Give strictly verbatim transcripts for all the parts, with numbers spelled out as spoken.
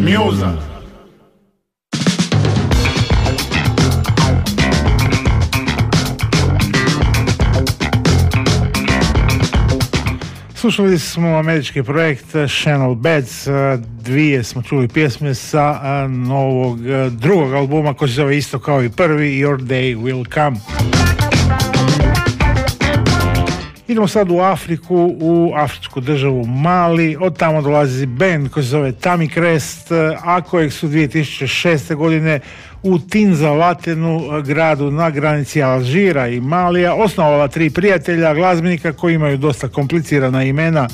Mjuza. Slušali smo američki projekt Channel Beds, dvije smo čuli pjesme sa novog drugog albuma koji se zove isto kao i prvi, Your Day Will Come. Idemo sad u Afriku, u afričku državu Mali. Od tamo dolazi band koji se zove Tami Crest, a kojeg su dvije tisuće šeste godine u Tinzavatenu, gradu na granici Alžira i Malija, osnovala tri prijatelja glazbenika koji imaju dosta komplicirana imena.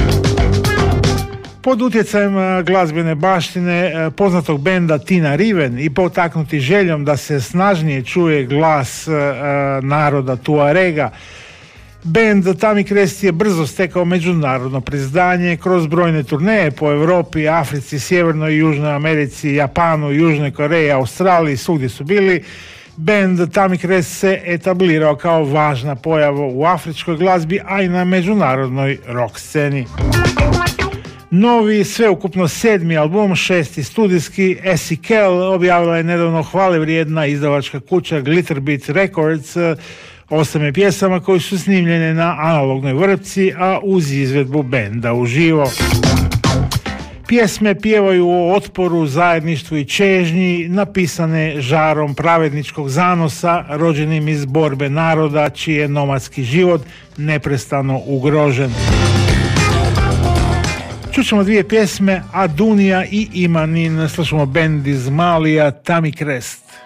Pod utjecajem glazbene baštine poznatog benda Tina Riven i potaknuti željom da se snažnije čuje glas naroda Tuarega, bend Tami Crest je brzo stekao međunarodno priznanje kroz brojne turneje po Europi, Africi, Sjevernoj i Južnoj Americi, Japanu, Južnoj Koreji, Australiji, svugdje su bili. Bend Tami Crest se etablirao kao važna pojava u afričkoj glazbi, a i na međunarodnoj rock sceni. Novi, sveukupno sedmi album, šesti studijski, Essie Kell objavila je nedavno hvalevrijedna izdavačka kuća Glitterbeat Records, osam je pjesama koji su snimljene na analognoj vrpci, a uz izvedbu benda uživo. Pjesme pjevaju o otporu, zajedništvu i čežnji, napisane žarom pravedničkog zanosa, rođenim iz borbe naroda čiji je nomadski život neprestano ugrožen. Čućemo dvije pjesme, Adunija i Imanin. Slušamo bend iz Malija, Tami Crest.